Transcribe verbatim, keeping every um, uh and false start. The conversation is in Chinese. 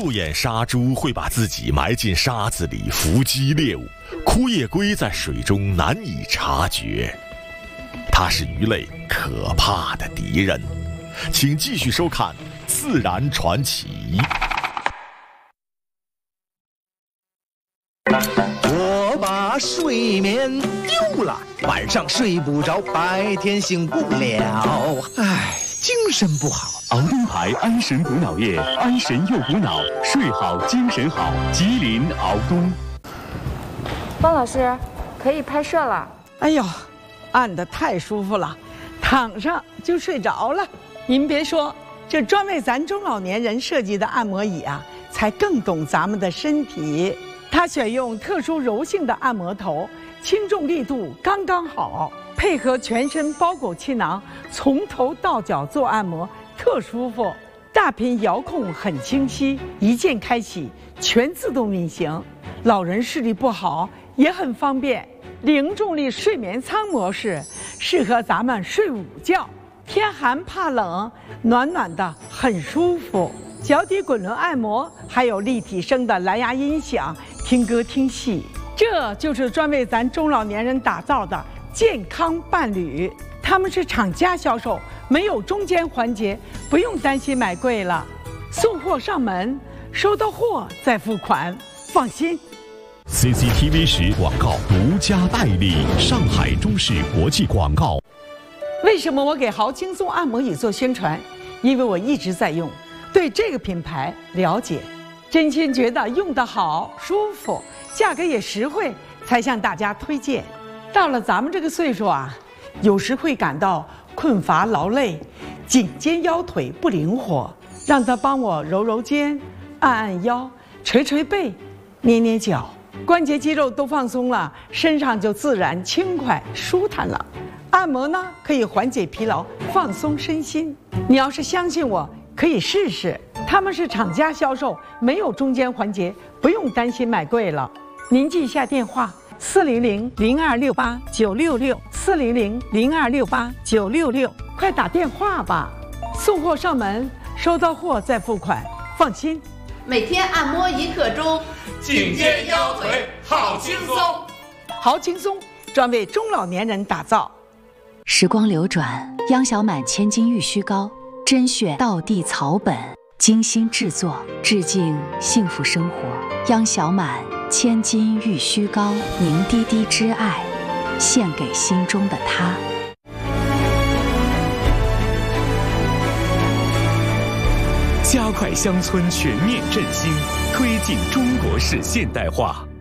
肉眼杀猪会把自己埋进沙子里伏击猎物，枯叶龟在水中难以察觉。它是鱼类可怕的敌人。请继续收看《自然传奇》。 我把睡眠丢了，晚上睡不着，白天醒不了，唉，精神不好。 熬东牌安神补脑液，安神又补脑，睡好精神好。吉林熬东。 方老师，可以拍摄了。 哎呦，按得太舒服了，躺上就睡着了。您别说，这专为咱中老年人设计的按摩椅啊，才更懂咱们的身体。它选用特殊柔性的按摩头，轻重力度刚刚好，配合全身包裹气囊，从头到脚做按摩特舒服。大屏遥控很清晰，一键开启，全自动运行。老人视力不好也很方便。零重力睡眠舱模式适合咱们睡午觉，天寒怕冷，暖暖的很舒服。脚底滚轮按摩，还有立体声的蓝牙音响，听歌听戏。这就是专为咱中老年人打造的健康伴侣。他们是厂家销售，没有中间环节，不用担心买贵了。送货上门，收到货再付款，放心。 C C T V 十广告独家代理，上海中视国际广告。 为什么我给豪轻松按摩椅做宣传？因为我一直在用，对这个品牌了解，真心觉得用得好、舒服，价格也实惠，才向大家推荐。到了咱们这个岁数啊，有时会感到困乏劳累，颈肩腰腿不灵活，让他帮我揉揉肩、按按腰、捶捶背、捏捏脚，关节肌肉都放松了，身上就自然轻快舒坦了。按摩呢，可以缓解疲劳，放松身心。你要是相信我，可以试试。他们是厂家销售，没有中间环节，不用担心买贵了。您记一下电话：四零零零二六八九六六，四零零零二六八九六六，快打电话吧。送货上门，收到货再付款，放心。 每天按摩一刻钟， 颈肩腰腿好轻松。 好轻松，专为中老年人打造。 时光流转，央小满千金玉虚膏，甄选道地草本，精心制作，致敬幸福生活。央小满千金玉虚膏，凝滴滴之爱，献给心中的他。 加快乡村全面振兴，推进中国式现代化。